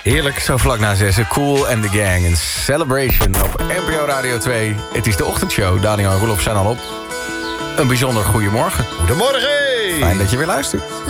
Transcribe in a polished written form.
Heerlijk, zo vlak na 6. Cool and the Gang. Een celebration op NPO Radio 2. Het is de ochtendshow. Daniel en Roelof zijn al op. Een bijzonder goedemorgen. Goedemorgen! Fijn dat je weer luistert.